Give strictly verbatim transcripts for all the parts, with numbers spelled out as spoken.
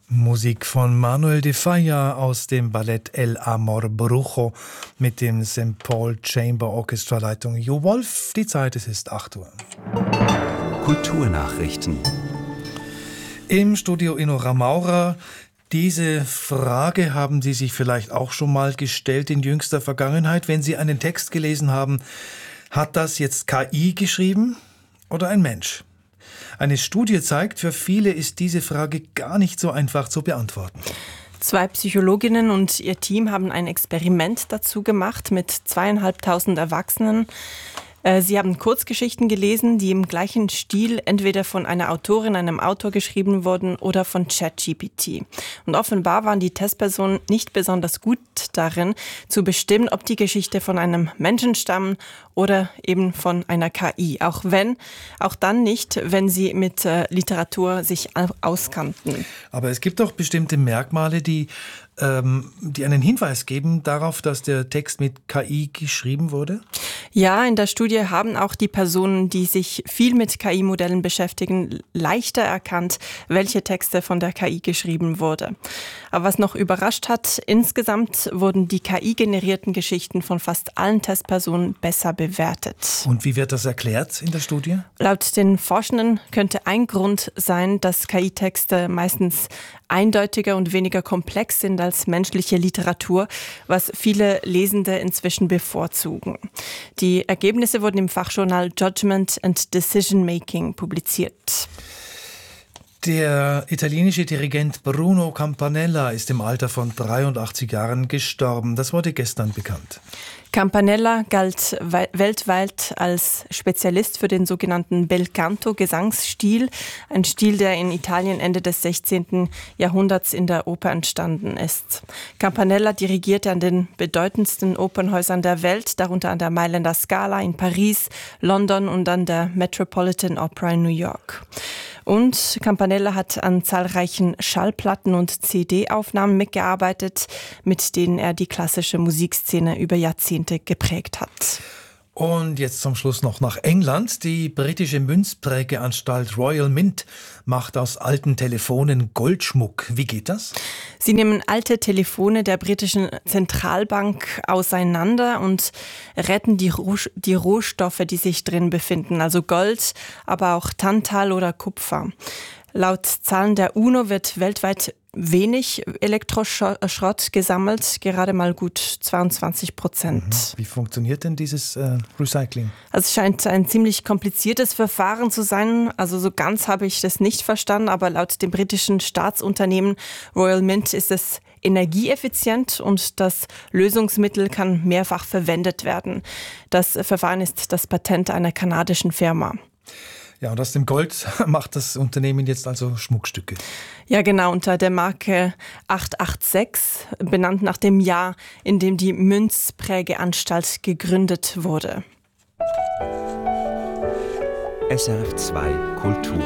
Musik von Manuel de Falla aus dem Ballett El Amor Brujo mit dem Sankt Paul Chamber Orchestra Leitung Jo Wolf. Die Zeit, es ist acht Uhr. Kulturnachrichten. Im Studio Inora Maurer. Diese Frage haben Sie sich vielleicht auch schon mal gestellt in jüngster Vergangenheit, wenn Sie einen Text gelesen haben. Hat das jetzt K I geschrieben oder ein Mensch? Eine Studie zeigt, für viele ist diese Frage gar nicht so einfach zu beantworten. Zwei Psychologinnen und ihr Team haben ein Experiment dazu gemacht mit zweieinhalbtausend Erwachsenen. Sie haben Kurzgeschichten gelesen, die im gleichen Stil entweder von einer Autorin, einem Autor geschrieben wurden oder von ChatGPT. Und offenbar waren die Testpersonen nicht besonders gut darin, zu bestimmen, ob die Geschichte von einem Menschen stammen oder eben von einer K I. Auch wenn, auch dann nicht, wenn sie mit äh, Literatur sich auskannten. Aber es gibt doch bestimmte Merkmale, die, ähm, die einen Hinweis geben darauf, dass der Text mit K I geschrieben wurde? Ja, in der Studie haben auch die Personen, die sich viel mit K I-Modellen beschäftigen, leichter erkannt, welche Texte von der K I geschrieben wurde. Aber was noch überrascht hat, insgesamt wurden die K I-generierten Geschichten von fast allen Testpersonen besser bewertet. Und wie wird das erklärt in der Studie? Laut den Forschenden könnte ein Grund sein, dass K I-Texte meistens eindeutiger und weniger komplex sind als menschliche Literatur, was viele Lesende inzwischen bevorzugen. Die Ergebnisse wurden im Fachjournal Judgment and Decision Making publiziert. Der italienische Dirigent Bruno Campanella ist im Alter von dreiundachtzig Jahren gestorben. Das wurde gestern bekannt. Campanella galt we- weltweit als Spezialist für den sogenannten Bel Canto Gesangsstil, ein Stil, der in Italien Ende des sechzehnten Jahrhunderts in der Oper entstanden ist. Campanella dirigierte an den bedeutendsten Opernhäusern der Welt, darunter an der Mailänder Scala in Paris, London und an der Metropolitan Opera in New York. Und Campanella hat an zahlreichen Schallplatten und C D-Aufnahmen mitgearbeitet, mit denen er die klassische Musikszene über Jahrzehnte geprägt hat. Und jetzt zum Schluss noch nach England. Die britische Münzprägeanstalt Royal Mint macht aus alten Telefonen Goldschmuck. Wie geht das? Sie nehmen alte Telefone der britischen Zentralbank auseinander und retten die, Roh- die Rohstoffe, die sich drin befinden, also Gold, aber auch Tantal oder Kupfer. Laut Zahlen der UNO wird weltweit wenig Elektroschrott gesammelt, gerade mal gut zweiundzwanzig Prozent. Wie funktioniert denn dieses äh, Recycling? Also es scheint ein ziemlich kompliziertes Verfahren zu sein. Also so ganz habe ich das nicht verstanden, aber laut dem britischen Staatsunternehmen Royal Mint ist es energieeffizient und das Lösungsmittel kann mehrfach verwendet werden. Das Verfahren ist das Patent einer kanadischen Firma. Ja, und aus dem Gold macht das Unternehmen jetzt also Schmuckstücke. Ja, genau, unter der Marke acht acht sechs, benannt nach dem Jahr, in dem die Münzprägeanstalt gegründet wurde. S R F zwei Kultur.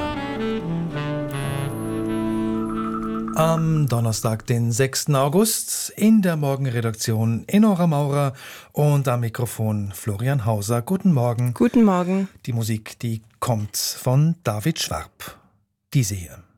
Am Donnerstag, den sechsten August, in der Morgenredaktion Inora Maurer und am Mikrofon Florian Hauser. Guten Morgen. Guten Morgen. Die Musik, die kommt von David Schwarb. Diese hier.